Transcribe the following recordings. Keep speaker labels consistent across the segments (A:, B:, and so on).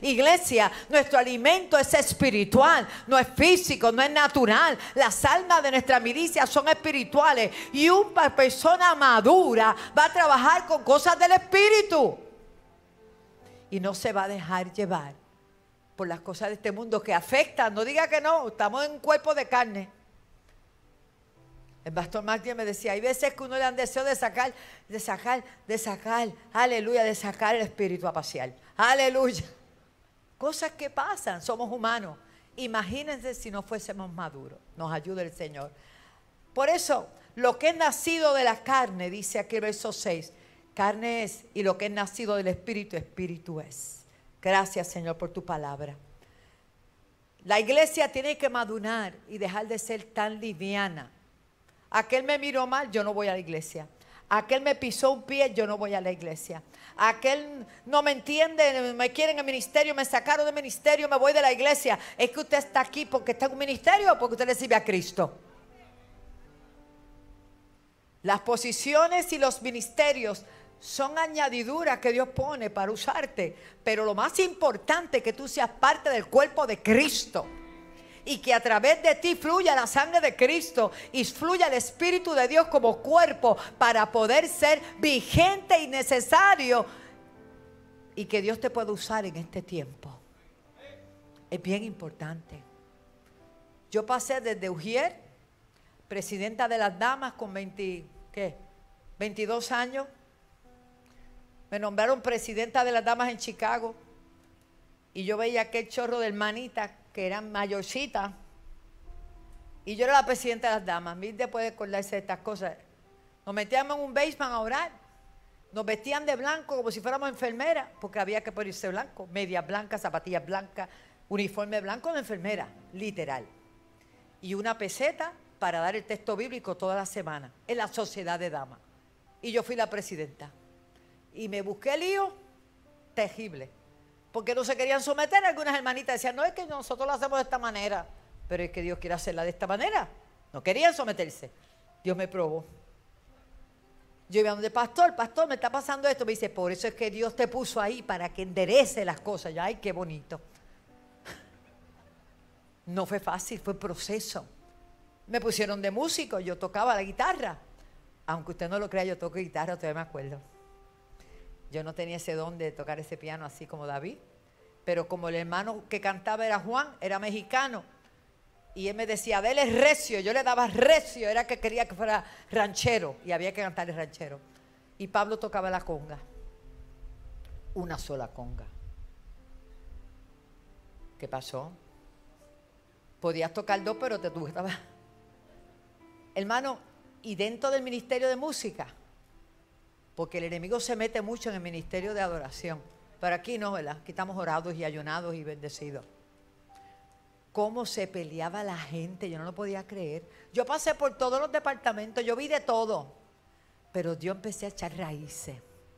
A: Iglesia, nuestro alimento es espiritual, no es físico, no es natural. Las almas de nuestra milicia son espirituales y una persona madura va a trabajar con cosas del espíritu y no se va a dejar llevar por las cosas de este mundo que afectan. No diga que no, estamos en un cuerpo de carne. El pastor Martín me decía, hay veces que uno le dan deseo de sacar, aleluya, de sacar el espíritu a pasear. Aleluya. Cosas que pasan, somos humanos. Imagínense si no fuésemos maduros. Nos ayude el Señor. Por eso, lo que es nacido de la carne, dice aquí el verso 6, carne es, y lo que es nacido del espíritu, espíritu es. Gracias, Señor, por tu palabra. La iglesia tiene que madurar y dejar de ser tan liviana. Aquel me miró mal, yo no voy a la iglesia. Aquel me pisó un pie, yo no voy a la iglesia. Aquel no me entiende, me quieren en el ministerio, me sacaron del ministerio, me voy de la iglesia. Es que usted está aquí porque está en un ministerio o porque usted recibe a Cristo. Las posiciones y los ministerios son añadiduras que Dios pone para usarte. Pero lo más importante es que tú seas parte del cuerpo de Cristo. Y que a través de ti fluya la sangre de Cristo y fluya el Espíritu de Dios como cuerpo para poder ser vigente y necesario. Y que Dios te pueda usar en este tiempo. Es bien importante. Yo pasé desde Ujier, presidenta de las damas con 22 años. Me nombraron presidenta de las damas en Chicago. Y yo veía aquel chorro de hermanitas que eran mayorcitas, y yo era la presidenta de las damas. Mirde puede acordarse de estas cosas. Nos metíamos en un basement a orar, nos vestían de blanco como si fuéramos enfermeras, porque había que ponerse blanco, medias blancas, zapatillas blancas, uniforme blanco de enfermera, literal, y una peseta para dar el texto bíblico toda la semana, en la sociedad de damas. Y yo fui la presidenta, y me busqué lío terrible, porque no se querían someter. Algunas hermanitas decían, no, es que nosotros lo hacemos de esta manera, pero es que Dios quiere hacerla de esta manera. No querían someterse. Dios me probó. Yo iba donde pastor, me está pasando esto. Me dice, por eso es que Dios te puso ahí, para que enderece las cosas. Ya, ay, qué bonito. No fue fácil, fue proceso. Me pusieron de músico, yo tocaba la guitarra. Aunque usted no lo crea, yo toco guitarra, todavía me acuerdo. Yo no tenía ese don de tocar ese piano así como David, pero como el hermano que cantaba era Juan, era mexicano, y él me decía, dele recio, yo le daba recio, era que quería que fuera ranchero, y había que cantarle ranchero. Y Pablo tocaba la conga, una sola conga. ¿Qué pasó? Podías tocar dos, pero tú estabas... Hermano, y dentro del ministerio de música, porque el enemigo se mete mucho en el ministerio de adoración. Pero aquí no, ¿verdad? Aquí estamos orados y ayunados y bendecidos. Cómo se peleaba la gente, yo no lo podía creer. Yo pasé por todos los departamentos, yo vi de todo. Pero yo empecé a echar raíces.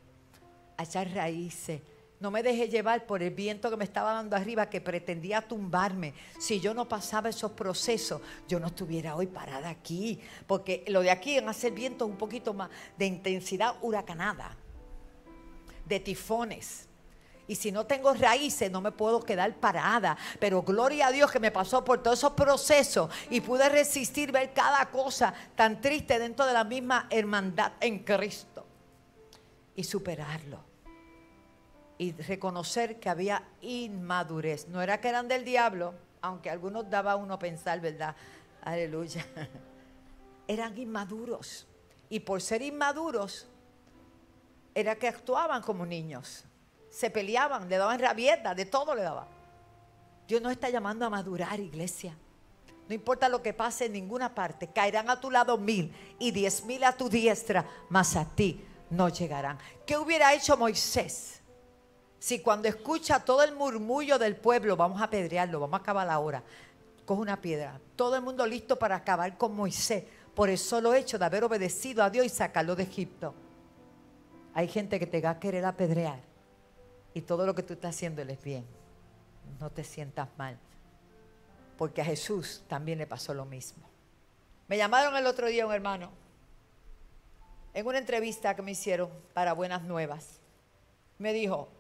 A: No me dejé llevar por el viento que me estaba dando arriba, que pretendía tumbarme. Si yo no pasaba esos procesos, yo no estuviera hoy parada aquí. Porque lo de aquí en hacer vientos un poquito más de intensidad huracanada, de tifones. Y si no tengo raíces, no me puedo quedar parada. Pero gloria a Dios que me pasó por todos esos procesos y pude resistir, ver cada cosa tan triste dentro de la misma hermandad en Cristo y superarlo. Y reconocer que había inmadurez. No era que eran del diablo, aunque algunos daba uno a pensar, ¿verdad? Aleluya. Eran inmaduros. Y por ser inmaduros, era que actuaban como niños. Se peleaban, le daban rabieta, de todo le daban. Dios nos está llamando a madurar, iglesia. No importa lo que pase en ninguna parte. Caerán a tu lado 1000 y 10,000 a tu diestra, mas a ti no llegarán. ¿Qué hubiera hecho Moisés? Si cuando escucha todo el murmullo del pueblo, vamos a apedrearlo, vamos a acabar ahora, coge una piedra, todo el mundo listo para acabar con Moisés, por el solo hecho de haber obedecido a Dios y sacarlo de Egipto. Hay gente que te va a querer apedrear y todo lo que tú estás haciendo es bien. No te sientas mal, porque a Jesús también le pasó lo mismo. Me llamaron el otro día un hermano en una entrevista que me hicieron para Buenas Nuevas. Me dijo,